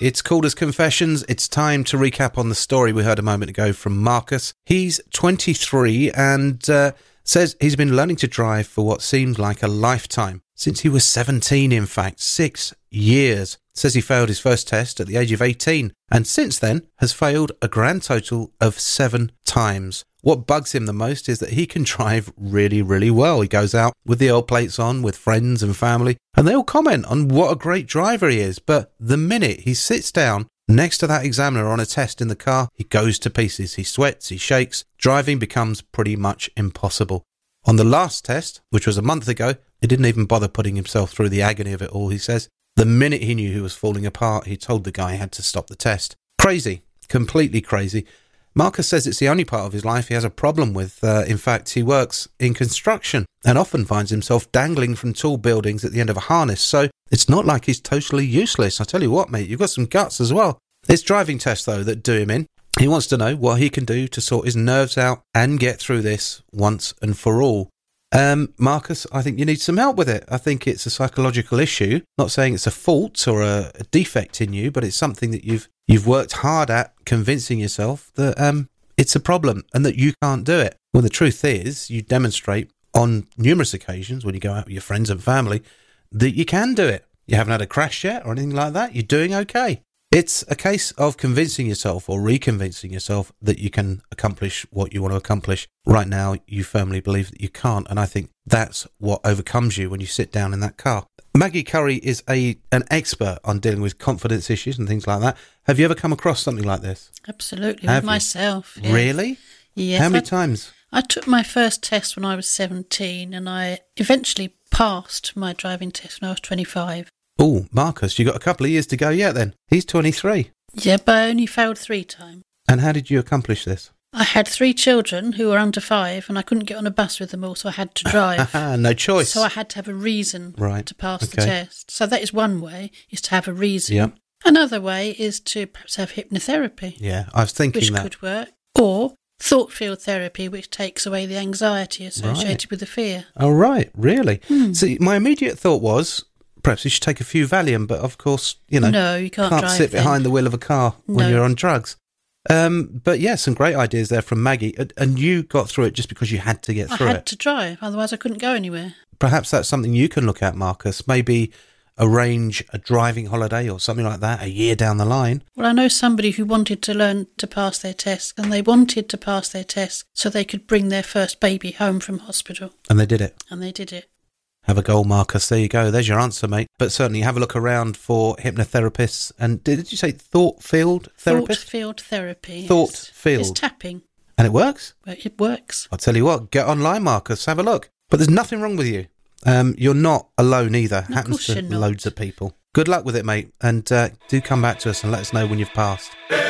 It's called as Confessions. It's time to recap on the story we heard a moment ago from Marcus. He's 23 and says he's been learning to drive for what seemed like a lifetime. Since he was 17, in fact, 6 years. Says he failed his first test at the age of 18 and since then has failed a grand total of 7 times. What bugs him the most is that he can drive really, really well. He goes out with the old plates on with friends and family and they all comment on what a great driver he is. But the minute he sits down next to that examiner on a test in the car, he goes to pieces. He sweats, he shakes. Driving becomes pretty much impossible. On the last test, which was a month ago, he didn't even bother putting himself through the agony of it all, he says. The minute he knew he was falling apart, he told the guy he had to stop the test. Crazy. Completely crazy. Marcus says it's the only part of his life he has a problem with. In fact, he works in construction and often finds himself dangling from tall buildings at the end of a harness. So it's not like he's totally useless. I tell you what, mate, you've got some guts as well. It's driving tests, though, that do him in. He wants to know what he can do to sort his nerves out and get through this once and for all. Marcus, I think you need some help with it. I think it's a psychological issue. Not saying it's a fault or a defect in you, but it's something that you've worked hard at convincing yourself that it's a problem and that you can't do it. Well, the truth is, you demonstrate on numerous occasions when you go out with your friends and family that you can do it. You haven't had a crash yet or anything like that. You're doing okay. It's a case of convincing yourself or reconvincing yourself that you can accomplish what you want to accomplish. Right now, you firmly believe that you can't, and I think that's what overcomes you when you sit down in that car. Maggie Curry is an expert on dealing with confidence issues and things like that. Have you ever come across something like this? Absolutely, with myself. Yes. Really? Yes. How many times? I took my first test when I was 17, and I eventually passed my driving test when I was 25. Oh, Marcus, you got a couple of years to go yet then. He's 23. Yeah, but I only failed 3 times. And how did you accomplish this? I had 3 children who were under 5 and I couldn't get on a bus with them all, so I had to drive. No choice. So I had to have a reason to pass the Okay. test. So that is one way, is to have a reason. Yep. Another way is to perhaps have hypnotherapy. Yeah, I was thinking which that. could work. Or thought field therapy, which takes away the anxiety associated with the fear. Oh, right, really? See, my immediate thought was, perhaps you should take a few Valium, but of course, No, you can't drive sit then. behind the wheel of a car when you're on drugs. But yeah, some great ideas there from Maggie. And you got through it just because you had to get through it. I had to drive, otherwise I couldn't go anywhere. Perhaps that's something you can look at, Marcus. Maybe arrange a driving holiday or something like that a year down the line. Well, I know somebody who wanted to learn to pass their test, and they wanted to pass their test so they could bring their first baby home from hospital. And they did it. And they did it. Have a goal, Marcus. There you go. There's your answer, mate. But certainly have a look around for hypnotherapists. And did you say thought field therapist? Thought field therapy. Thought field. It's tapping. And it works? Well, it works. I'll tell you what, get online, Marcus. Have a look. But there's nothing wrong with you. You're not alone either. No, Happens to loads of people. Good luck with it, mate. And do come back to us and let us know when you've passed.